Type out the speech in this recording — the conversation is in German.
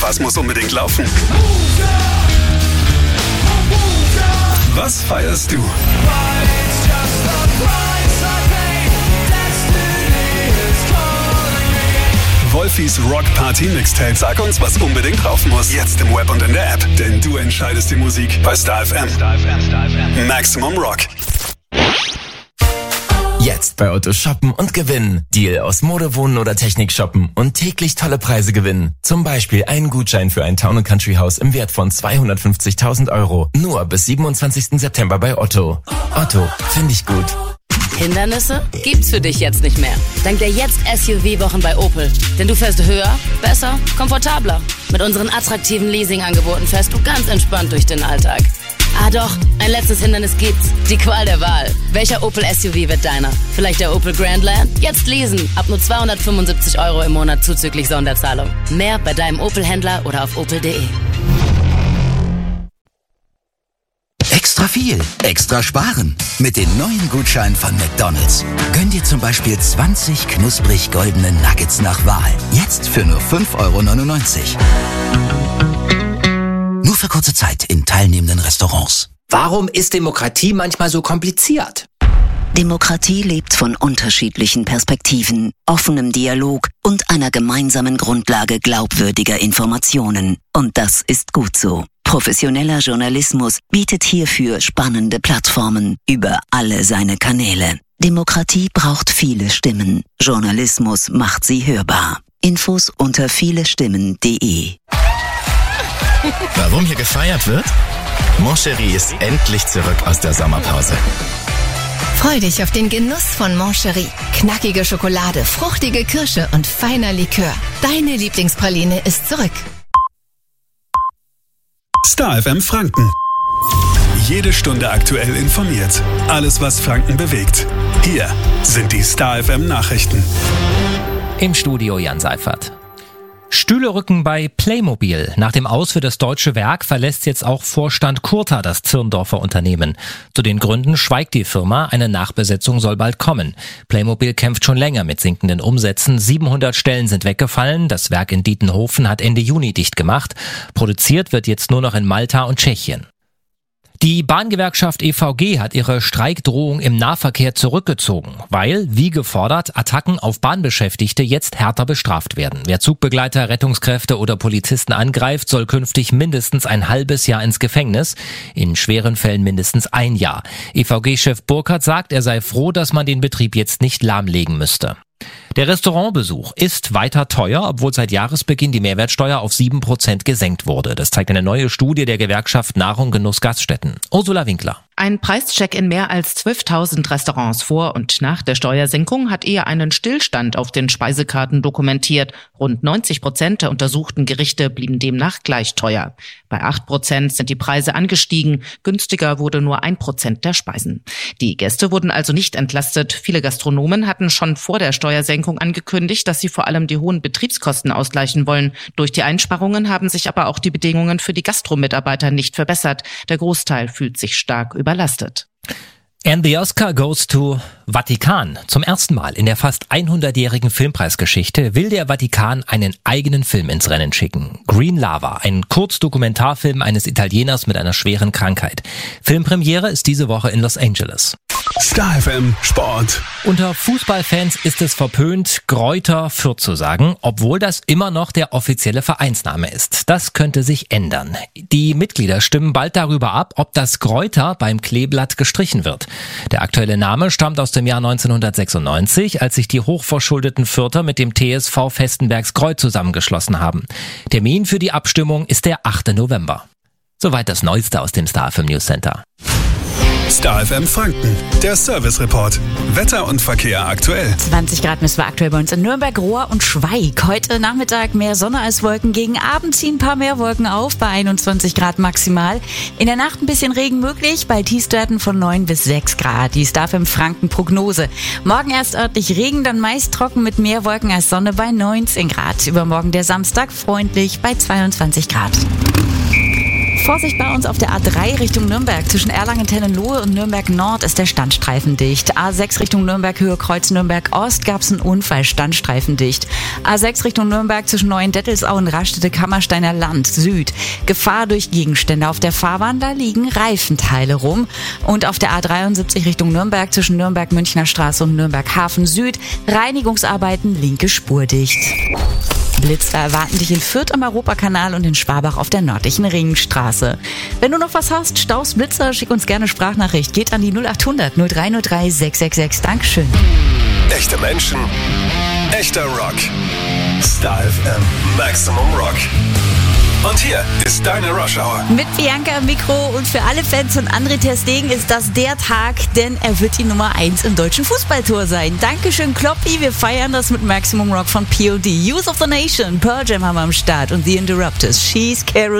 Was muss unbedingt laufen? Was feierst du? Wolfis Rock Party Mixtape. Sag uns, was unbedingt drauf muss. Jetzt im Web und in der App. Denn du entscheidest die Musik bei Star FM. Maximum Rock. Jetzt bei Otto shoppen und gewinnen. Deal aus Mode, Wohnen oder Technik shoppen und täglich tolle Preise gewinnen. Zum Beispiel einen Gutschein für ein Town & Country Haus im Wert von 250.000 Euro. Nur bis 27. September bei Otto. Otto, finde ich gut. Hindernisse gibt's für dich jetzt nicht mehr. Dank der Jetzt-SUV-Wochen bei Opel. Denn du fährst höher, besser, komfortabler. Mit unseren attraktiven Leasing-Angeboten fährst du ganz entspannt durch den Alltag. Ah doch, ein letztes Hindernis gibt's. Die Qual der Wahl. Welcher Opel SUV wird deiner? Vielleicht der Opel Grandland? Jetzt leasen. Ab nur 275 Euro im Monat zuzüglich Sonderzahlung. Mehr bei deinem Opel-Händler oder auf opel.de. Extra viel, extra sparen. Mit den neuen Gutscheinen von McDonald's. Gönn dir zum Beispiel 20 knusprig goldene Nuggets nach Wahl. Jetzt für nur 5,99 €. Nur für kurze Zeit in teilnehmenden Restaurants. Warum ist Demokratie manchmal so kompliziert? Demokratie lebt von unterschiedlichen Perspektiven, offenem Dialog und einer gemeinsamen Grundlage glaubwürdiger Informationen. Und das ist gut so. Professioneller Journalismus bietet hierfür spannende Plattformen über alle seine Kanäle. Demokratie braucht viele Stimmen. Journalismus macht sie hörbar. Infos unter vielestimmen.de. Warum hier gefeiert wird? Mon Chéri ist endlich zurück aus der Sommerpause. Freu dich auf den Genuss von Mon Chéri. Knackige Schokolade, fruchtige Kirsche und feiner Likör. Deine Lieblingspraline ist zurück. Star FM Franken. Jede Stunde aktuell informiert. Alles, was Franken bewegt. Hier sind die Star FM Nachrichten. Im Studio Jan Seifert. Stühle rücken bei Playmobil. Nach dem Aus für das deutsche Werk verlässt jetzt auch Vorstand Kurta das Zirndorfer Unternehmen. Zu den Gründen schweigt die Firma, eine Nachbesetzung soll bald kommen. Playmobil kämpft schon länger mit sinkenden Umsätzen. 700 Stellen sind weggefallen. Das Werk in Dietenhofen hat Ende Juni dicht gemacht. Produziert wird jetzt nur noch in Malta und Tschechien. Die Bahngewerkschaft EVG hat ihre Streikdrohung im Nahverkehr zurückgezogen, weil, wie gefordert, Attacken auf Bahnbeschäftigte jetzt härter bestraft werden. Wer Zugbegleiter, Rettungskräfte oder Polizisten angreift, soll künftig mindestens ein halbes Jahr ins Gefängnis, in schweren Fällen mindestens 1 Jahr. EVG-Chef Burkhardt sagt, er sei froh, dass man den Betrieb jetzt nicht lahmlegen müsste. Der Restaurantbesuch ist weiter teuer, obwohl seit Jahresbeginn die Mehrwertsteuer auf 7% gesenkt wurde. Das zeigt eine neue Studie der Gewerkschaft Nahrung, Genuss, Gaststätten. Ursula Winkler. Ein Preischeck in mehr als 12.000 Restaurants vor und nach der Steuersenkung hat eher einen Stillstand auf den Speisekarten dokumentiert. Rund 90% der untersuchten Gerichte blieben demnach gleich teuer. Bei 8% sind die Preise angestiegen. Günstiger wurde nur 1% der Speisen. Die Gäste wurden also nicht entlastet. Viele Gastronomen hatten schon vor der Steuersenkung angekündigt, dass sie vor allem die hohen Betriebskosten ausgleichen wollen. Durch die Einsparungen haben sich aber auch die Bedingungen für die Gastromitarbeiter nicht verbessert. Der Großteil fühlt sich stark überlastet. And the Oscar goes to Vatikan. Zum ersten Mal in der fast 100-jährigen Filmpreisgeschichte will der Vatikan einen eigenen Film ins Rennen schicken. Green Lava, ein Kurzdokumentarfilm eines Italieners mit einer schweren Krankheit. Filmpremiere ist diese Woche in Los Angeles. Star FM Sport. Unter Fußballfans ist es verpönt, Greuther Fürth zu sagen, obwohl das immer noch der offizielle Vereinsname ist. Das könnte sich ändern. Die Mitglieder stimmen bald darüber ab, ob das Greuther beim Kleeblatt gestrichen wird. Der aktuelle Name stammt aus dem Jahr 1996, als sich die hochverschuldeten Fürther mit dem TSV Vestenbergskreuth zusammengeschlossen haben. Termin für die Abstimmung ist der 8. November. Soweit das Neueste aus dem Star FM News Center. Star FM Franken, der Service Report. Wetter und Verkehr aktuell. 20 Grad müssen wir aktuell bei uns in Nürnberg, Rohr und Schweig. Heute Nachmittag mehr Sonne als Wolken. Gegen Abend ziehen ein paar mehr Wolken auf, bei 21 Grad maximal. In der Nacht ein bisschen Regen möglich, bei Tiefstwerten von 9 bis 6 Grad. Die Star FM Franken Prognose. Morgen erst örtlich Regen, dann meist trocken mit mehr Wolken als Sonne bei 19 Grad. Übermorgen der Samstag freundlich bei 22 Grad. Vorsicht bei uns auf der A3 Richtung Nürnberg. Zwischen Erlangen-Tennenlohe und Nürnberg Nord ist der Standstreifen dicht. A6 Richtung Nürnberg Höhe Kreuz Nürnberg Ost gab es einen Unfall, Standstreifen dicht. A6 Richtung Nürnberg zwischen Neuendettelsau und Rastede Kammersteiner Land Süd. Gefahr durch Gegenstände auf der Fahrbahn, da liegen Reifenteile rum. Und auf der A73 Richtung Nürnberg zwischen Nürnberg Münchner Straße und Nürnberg Hafen Süd Reinigungsarbeiten, linke Spur dicht. Blitzer erwarten dich in Fürth am Europakanal und in Schwabach auf der nördlichen Ringstraße. Wenn du noch was hast, Staus, Blitzer, schick uns gerne Sprachnachricht. Geht an die 0800 0303 666. Dankeschön. Echte Menschen, echter Rock. Star FM, Maximum Rock. Und hier ist deine Rush Hour. Mit Bianca im Mikro und für alle Fans von André ter Stegen ist das der Tag, denn er wird die Nummer 1 im deutschen Fußballtor sein. Dankeschön, Kloppi, wir feiern das mit Maximum Rock von POD. Youth of the Nation, Pearl Jam haben wir am Start und The Interrupters, She's Carol.